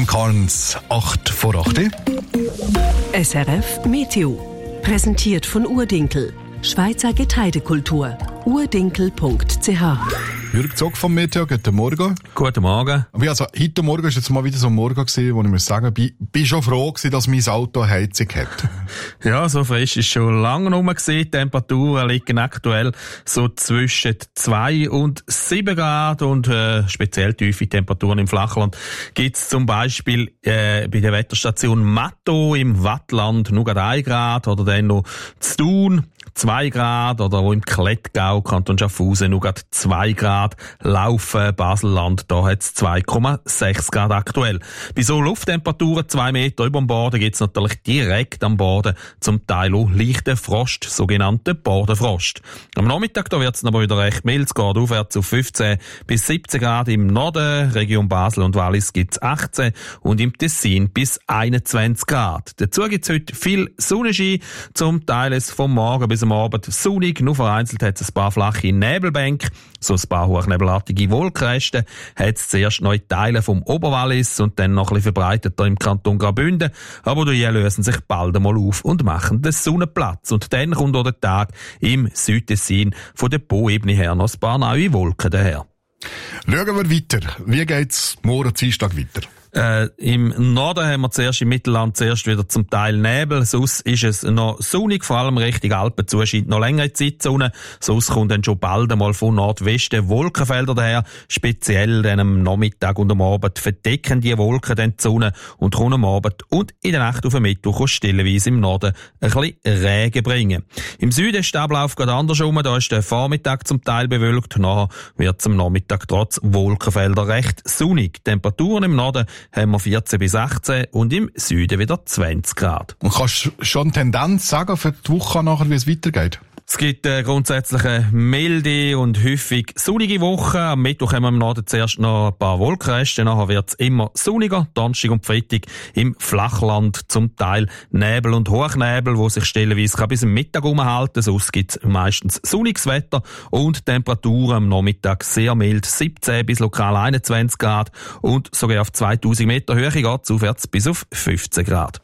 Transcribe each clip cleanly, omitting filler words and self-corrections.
am Karns 8 vor 8. SRF Meteo. Präsentiert von Urdinkel. Schweizer Getreidekultur. urdinkel.ch. Jürg Zog vom Meteo, guten Morgen. Guten Morgen. Also, heute Morgen war jetzt mal wieder so ein Morgen gewesen, wo ich muss sagen, bin schon froh gewesen, dass mein Auto eine Heizung hat. Ja, so frisch ist schon lange rum gewesen. Die Temperaturen liegen aktuell so zwischen 2 und 7 Grad und speziell tiefe Temperaturen im Flachland gibt's zum Beispiel bei der Wetterstation Matto im Wattland nur gerade 1 Grad oder dann noch zu Thun 2 Grad oder wo im Klettgau, Kanton Schaffhausen, nur gerade 2 Grad. Laufen, Baselland, da hat's 2,6 Grad aktuell. Bei so Lufttemperaturen 2 Meter über dem Boden gibt's natürlich direkt am Boden zum Teil auch leichten Frost, sogenannten Bodenfrost. Am Nachmittag da wird's aber wieder recht mild, es geht aufwärts auf 15 bis 17 Grad im Norden, Region Basel und Wallis gibt's 18 und im Tessin bis 21 Grad. Dazu gibt's heute viel Sonnenschein, zum Teil vom Morgen bis am Abend sonnig, nur vereinzelt hat's ein paar flache Nebelbänke, so ein paar hochnebelartige Wolkenresten hat es zuerst noch in Teilen vom Oberwallis und dann noch ein bisschen verbreiteter im Kanton Graubünden, aber die lösen sich bald einmal auf und machen den Sonnenplatz. Und dann kommt auch der Tag im Südtessin von der Po-Ebene her noch ein paar neue Wolken daher. Schauen wir weiter. Wie geht's morgen Dienstag weiter? Im Norden haben wir zuerst im Mittelland wieder zum Teil Nebel, sonst ist es noch sonnig, vor allem Richtung Alpen zu scheint noch längere Zeit Sonne, sonst kommt dann schon bald einmal von Nordwesten Wolkenfelder daher, speziell dann am Nachmittag und am Abend verdecken die Wolken dann die Sonne und kommen am Abend und in der Nacht auf den Mittwoch stellenweise im Norden ein bisschen Regen bringen. Im Süden ist der Ablauf gerade andersrum, da ist der Vormittag zum Teil bewölkt, nachher wird es am Nachmittag trotz Wolkenfelder recht sonnig. Temperaturen im Norden haben wir 14 bis 18 und im Süden wieder 20 Grad. Und kannst du schon Tendenz sagen für die Woche nachher, wie es weitergeht? Es gibt grundsätzlich eine milde und häufig sonnige Woche. Am Mittwoch haben wir im Norden zuerst noch ein paar Wolkenreste, nachher wird es immer sonniger. Donnerstag und Freitag im Flachland zum Teil Nebel und Hochnebel, wo sich stellenweise bis am Mittag umhalten. Sonst gibt es meistens sonniges Wetter und Temperaturen am Nachmittag sehr mild, 17 bis lokal 21 Grad und sogar auf 2000 Meter Höhe geht es aufwärts bis auf 15 Grad.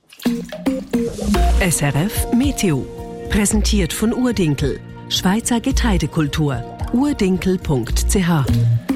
SRF Meteo. Präsentiert von Urdinkel. Schweizer Getreidekultur. urdinkel.ch.